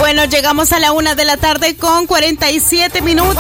Bueno, llegamos a la 1:47 p.m.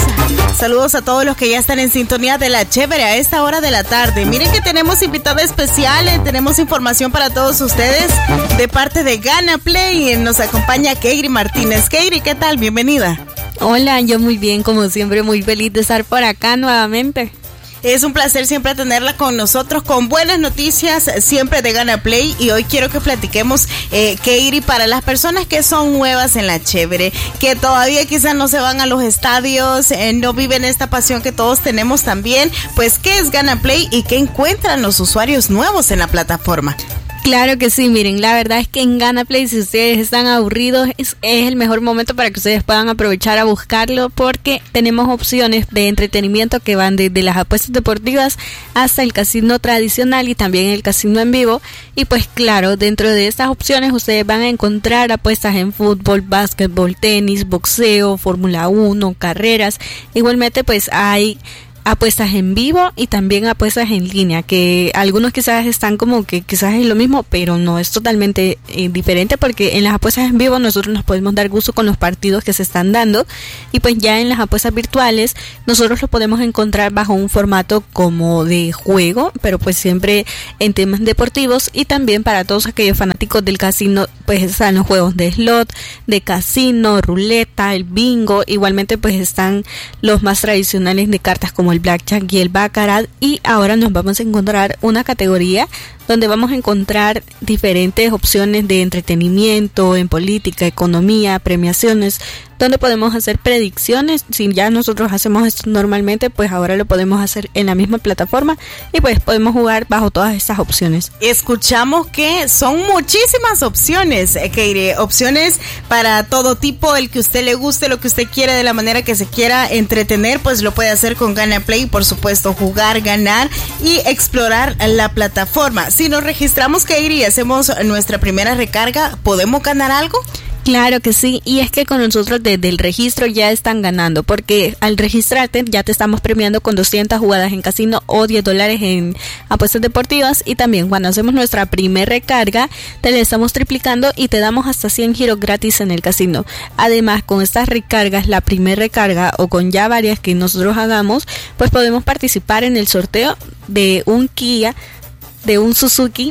Saludos a todos los que ya están en sintonía de La Chévere a esta hora de la tarde. Miren que tenemos invitado especial, tenemos información para todos ustedes de parte de Gana Play. Nos acompaña Keiri Martínez. Keiri, ¿qué tal? Bienvenida. Hola, yo muy bien, como siempre, muy feliz de estar por acá nuevamente. Es un placer siempre tenerla con nosotros, con buenas noticias siempre de Gana Play. Y hoy quiero que platiquemos, Keiri, para las personas que son nuevas en La Chévere, que todavía quizás no se van a los estadios, no viven esta pasión que todos tenemos también, pues ¿qué es Gana Play y qué encuentran los usuarios nuevos en la plataforma? Claro que sí, miren, la verdad es que en Gana Play, si ustedes están aburridos, es el mejor momento para que ustedes puedan aprovechar a buscarlo, porque tenemos opciones de entretenimiento que van desde las apuestas deportivas hasta el casino tradicional y también el casino en vivo. Y pues claro, dentro de estas opciones ustedes van a encontrar apuestas en fútbol, básquetbol, tenis, boxeo, Fórmula 1, carreras. Igualmente pues hay apuestas en vivo y también apuestas en línea, que algunos quizás están como que quizás es lo mismo, pero no, es totalmente diferente, porque en las apuestas en vivo nosotros nos podemos dar gusto con los partidos que se están dando, y pues ya en las apuestas virtuales nosotros lo podemos encontrar bajo un formato como de juego, pero pues siempre en temas deportivos. Y también para todos aquellos fanáticos del casino, pues están los juegos de slot, de casino, ruleta, el bingo. Igualmente pues están los más tradicionales de cartas como el blackjack y el baccarat. Y ahora nos vamos a encontrar una categoría donde vamos a encontrar diferentes opciones de entretenimiento, en política, economía, premiaciones, donde podemos hacer predicciones. Si ya nosotros hacemos esto normalmente, pues ahora lo podemos hacer en la misma plataforma y pues podemos jugar bajo todas estas opciones. Escuchamos que son muchísimas opciones, Keiri, opciones para todo tipo, el que a usted le guste, lo que usted quiera, de la manera que se quiera entretener, pues lo puede hacer con Gana Play, por supuesto, jugar, ganar y explorar la plataforma. Si nos registramos, Keiri, y hacemos nuestra primera recarga, ¿podemos ganar algo? Claro que sí, y es que con nosotros desde el registro ya están ganando, porque al registrarte ya te estamos premiando con 200 jugadas en casino o $10 en apuestas deportivas. Y también cuando hacemos nuestra primer recarga te la estamos triplicando y te damos hasta 100 giros gratis en el casino. Además, con estas recargas, la primer recarga o con ya varias que nosotros hagamos, pues podemos participar en el sorteo de un Suzuki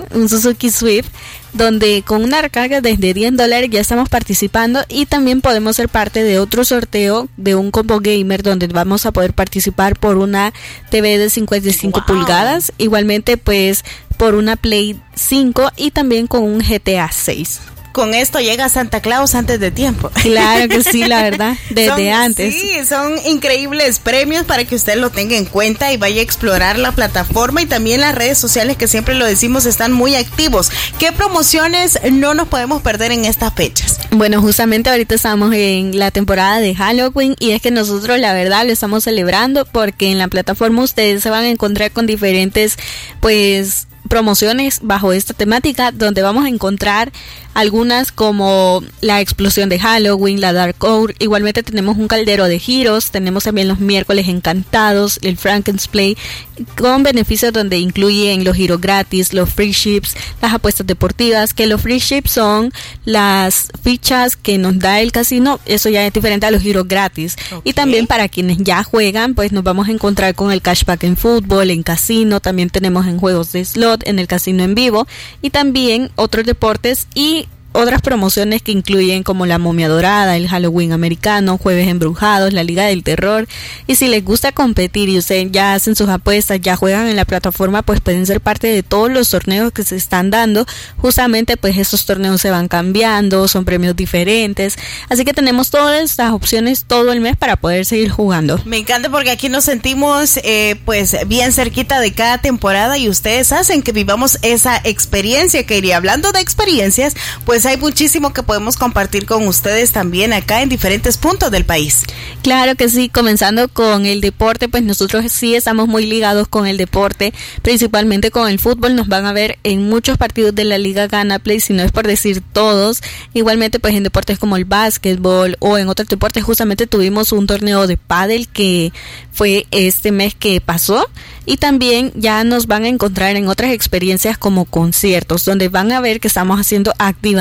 Swift, donde con una recarga desde $10 ya estamos participando. Y también podemos ser parte de otro sorteo de un combo gamer, donde vamos a poder participar por una TV de 55 pulgadas, igualmente pues por una Play 5 y también con un GTA 6. Con esto llega Santa Claus antes de tiempo. Claro que sí, la verdad, desde antes. Sí, son increíbles premios para que usted lo tenga en cuenta y vaya a explorar la plataforma, y también las redes sociales, que siempre lo decimos, están muy activos. ¿Qué promociones no nos podemos perder en estas fechas? Bueno, justamente ahorita estamos en la temporada de Halloween, y es que nosotros la verdad lo estamos celebrando, porque en la plataforma ustedes se van a encontrar con diferentes pues promociones bajo esta temática, donde vamos a encontrar algunas como la explosión de Halloween, la Dark Hour. Igualmente tenemos un caldero de giros, tenemos también los miércoles encantados, el Frankenplay, con beneficios donde incluyen los giros gratis, los free ships, las apuestas deportivas, que los free ships son las fichas que nos da el casino. Eso ya es diferente a los giros gratis. Okay. Y también para quienes ya juegan, pues nos vamos a encontrar con el cashback en fútbol, en casino, también tenemos en juegos de slot, en el casino en vivo, y también otros deportes y otras promociones que incluyen como la momia dorada, el Halloween americano, jueves embrujados, la Liga del Terror. Y si les gusta competir y ustedes ya hacen sus apuestas, ya juegan en la plataforma, pues pueden ser parte de todos los torneos que se están dando. Justamente pues estos torneos se van cambiando, son premios diferentes, así que tenemos todas estas opciones todo el mes para poder seguir jugando. Me encanta, porque aquí nos sentimos pues bien cerquita de cada temporada, y ustedes hacen que vivamos esa experiencia, que iría hablando de experiencias, pues hay muchísimo que podemos compartir con ustedes también acá en diferentes puntos del país. Claro que sí, comenzando con el deporte, pues nosotros sí estamos muy ligados con el deporte, principalmente con el fútbol. Nos van a ver en muchos partidos de la Liga Gana Play, si no es por decir todos. Igualmente pues en deportes como el básquetbol o en otros deportes. Justamente tuvimos un torneo de pádel que fue este mes que pasó, y también ya nos van a encontrar en otras experiencias como conciertos, donde van a ver que estamos haciendo activaciones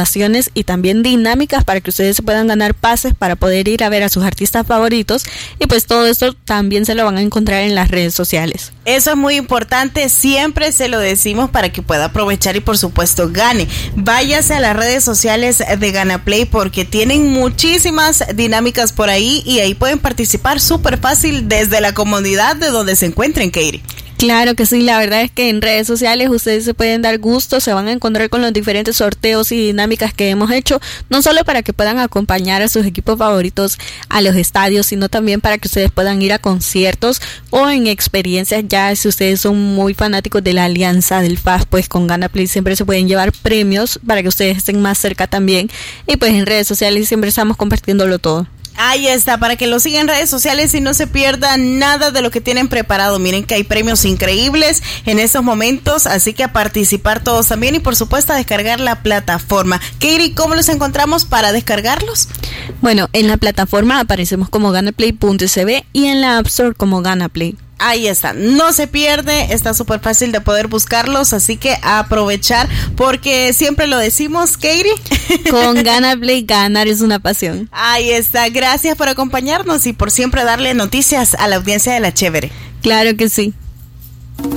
donaciones y también dinámicas para que ustedes puedan ganar pases para poder ir a ver a sus artistas favoritos, y pues todo esto también se lo van a encontrar en las redes sociales. Eso es muy importante, siempre se lo decimos para que pueda aprovechar y por supuesto gane. Váyase a las redes sociales de GanaPlay porque tienen muchísimas dinámicas por ahí y ahí pueden participar súper fácil desde la comodidad de donde se encuentren, Keiri. Claro que sí, la verdad es que en redes sociales ustedes se pueden dar gusto, se van a encontrar con los diferentes sorteos y dinámicas que hemos hecho, no solo para que puedan acompañar a sus equipos favoritos a los estadios, sino también para que ustedes puedan ir a conciertos o en experiencias. Ya si ustedes son muy fanáticos de la alianza del FAS, pues con GanaPlay siempre se pueden llevar premios para que ustedes estén más cerca también, y pues en redes sociales siempre estamos compartiéndolo todo. Ahí está, para que lo sigan en redes sociales y no se pierda nada de lo que tienen preparado. Miren que hay premios increíbles en estos momentos, así que a participar todos también y por supuesto a descargar la plataforma. Keiri, ¿cómo los encontramos para descargarlos? Bueno, en la plataforma aparecemos como ganaplay.sb y en la App Store como GanaPlay. Ahí está, no se pierde, está súper fácil de poder buscarlos, así que a aprovechar porque siempre lo decimos, Keiri. Con GanaPlay, ganar es una pasión. Ahí está, gracias por acompañarnos y por siempre darle noticias a la audiencia de La Chévere. Claro que sí.